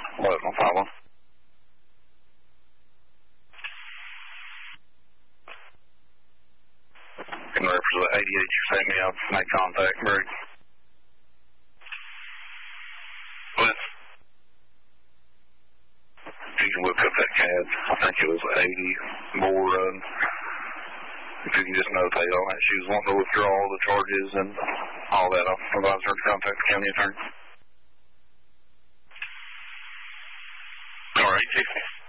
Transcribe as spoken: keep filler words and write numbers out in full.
eleven oh five one. In reference to the eighty-eight you sent me, I've made contact, Greg. But if you can look up that C A D, I think it was eighty more run. If you can just notate on that, she was wanting to withdraw all the charges and all that. I'll advise her to contact the county attorney. All right, Chief.